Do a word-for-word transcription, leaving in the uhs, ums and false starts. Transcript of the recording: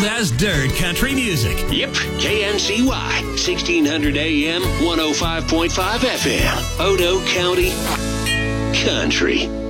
cold as dirt country music. Yep, K N C Y, sixteen hundred A M, one oh five point five F M, Odo County Country.